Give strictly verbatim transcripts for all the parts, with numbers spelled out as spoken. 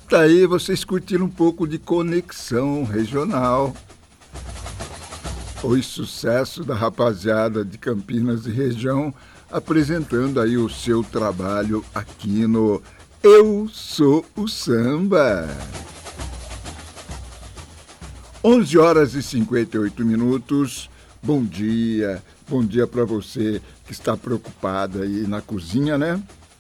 Tá aí vocês curtiram um pouco de Conexão Regional. Os sucessos da rapaziada de Campinas e região, apresentando aí o seu trabalho aqui no Eu Sou o Samba. onze horas e cinquenta e oito minutos. Bom dia, bom dia para você que está preocupado aí na cozinha, né?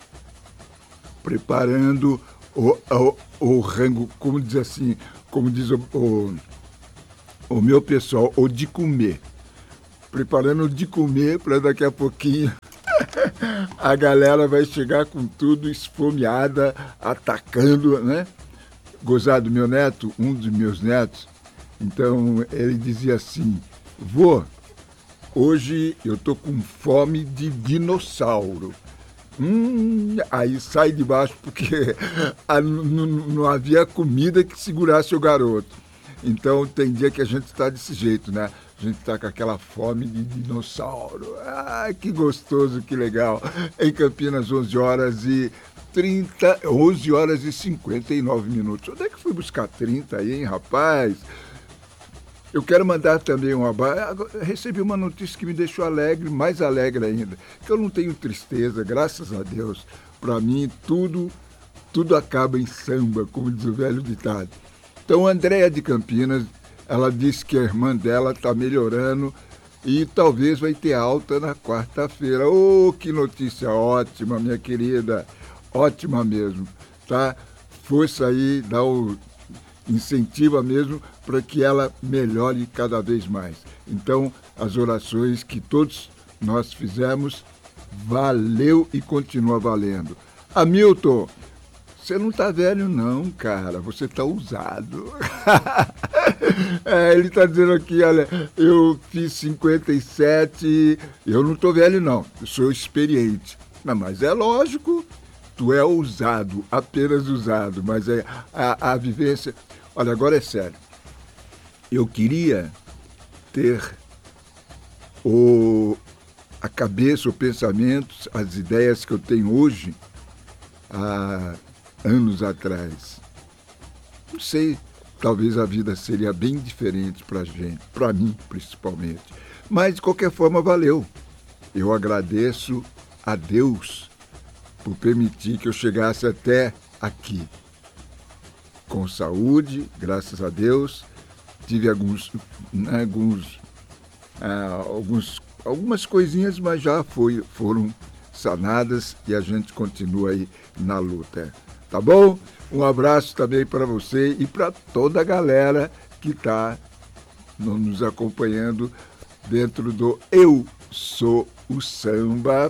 Preparando o, o, o rango, como diz assim, como diz o, o, o meu pessoal, o de comer. Preparando o de comer para daqui a pouquinho a galera vai chegar com tudo esfomeada, atacando, né? Gozado, meu neto, um dos meus netos, então ele dizia assim: vô, hoje eu tô com fome de dinossauro. Hum, aí sai de baixo porque a, não, não havia comida que segurasse o garoto. Então tem dia que a gente está desse jeito, né? A gente está com aquela fome de dinossauro. Ah, que gostoso, que legal. Em Campinas, onze horas e trinta, onze horas e cinquenta e nove minutos. Onde é que fui buscar trinta aí, hein, rapaz? Eu quero mandar também um abraço. Recebi uma notícia que me deixou alegre, mais alegre ainda. Que eu não tenho tristeza, graças a Deus. Para mim, tudo, tudo acaba em samba, como diz o velho ditado. Então, a Andréia de Campinas, ela disse que a irmã dela está melhorando e talvez vai ter alta na quarta-feira. Oh, que notícia ótima, minha querida. Ótima mesmo, tá? Força aí, dá o... incentiva mesmo para que ela melhore cada vez mais. Então, as orações que todos nós fizemos, valeu e continua valendo. Hamilton, você não tá velho não, cara, você tá usado. É, ele tá dizendo aqui, olha, eu fiz cinquenta e sete, eu não tô velho não, eu sou experiente. Não, mas é lógico, tu é usado, apenas usado, mas é a, a vivência... Olha, agora é sério. Eu queria ter o, a cabeça, o pensamento, as ideias que eu tenho hoje, há anos atrás. Não sei, talvez a vida seria bem diferente para a gente, para mim principalmente. Mas, de qualquer forma, valeu. Eu agradeço a Deus por permitir que eu chegasse até aqui. Com saúde, graças a Deus, tive alguns, né, alguns, ah, alguns, algumas coisinhas, mas já foi, foram sanadas e a gente continua aí na luta, tá bom? Um abraço também para você e para toda a galera que está nos acompanhando dentro do Eu Sou o Samba.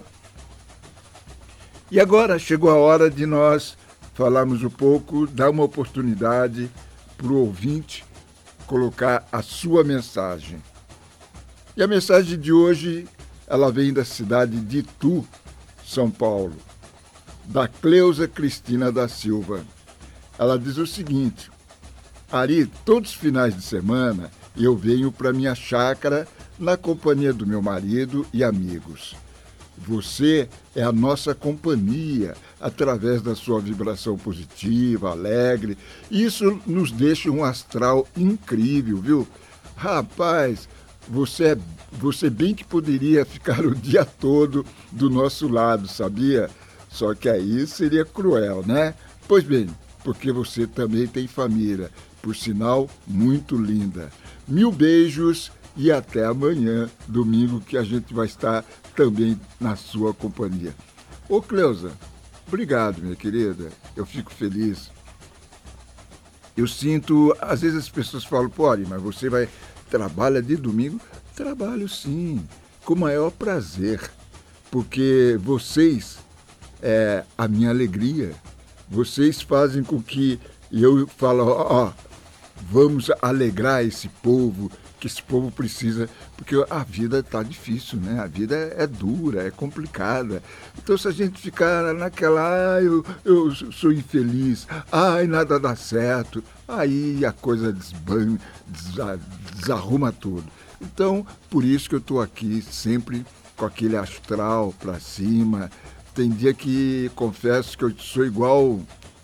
E agora chegou a hora de nós falarmos um pouco, dar uma oportunidade para o ouvinte colocar a sua mensagem. E a mensagem de hoje, ela vem da cidade de Itu, São Paulo, da Cleusa Cristina da Silva. Ela diz o seguinte: Ari, todos os finais de semana eu venho para minha chácara na companhia do meu marido e amigos. Você é a nossa companhia através da sua vibração positiva, alegre. Isso nos deixa um astral incrível, viu? Rapaz, você, é, você bem que poderia ficar o dia todo do nosso lado, sabia? Só que aí seria cruel, né? Pois bem, porque você também tem família, por sinal, muito linda. Mil beijos e até amanhã, domingo, que a gente vai estar também na sua companhia. Ô Cleusa, obrigado, minha querida, eu fico feliz. Eu sinto, às vezes as pessoas falam, pô, Ari, mas você vai, trabalha de domingo? Trabalho sim, com o maior prazer, porque vocês é a minha alegria, vocês fazem com que eu falo, ó, vamos alegrar esse povo, que esse povo precisa, porque a vida está difícil, né? A vida é dura, é complicada. Então, se a gente ficar naquela, ah, eu, eu sou infeliz, ai, nada dá certo, aí a coisa desban, desarruma tudo. Então, por isso que eu estou aqui sempre com aquele astral para cima. Tem dia que confesso que eu sou igual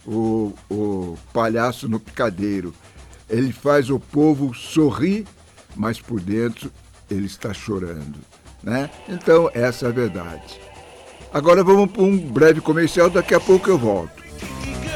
o, o palhaço no picadeiro. Ele faz o povo sorrir, mas por dentro ele está chorando, né? Então, essa é a verdade. Agora vamos para um breve comercial, daqui a pouco eu volto.